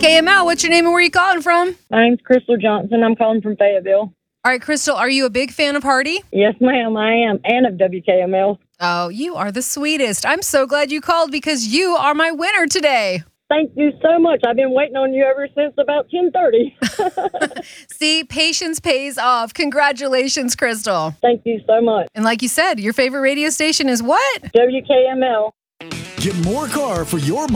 WKML, what's your name and where are you calling from? My name's Crystal Johnson. I'm calling from Fayetteville. All right, Crystal, are you a big fan of Hardy? Yes, ma'am, I am, and of WKML. Oh, you are the sweetest. I'm so glad you called because you are my winner today. Thank you so much. I've been waiting on you ever since about 10:30. See, patience pays off. Congratulations, Crystal. Thank you so much. And like you said, your favorite radio station is what? WKML. Get more car for your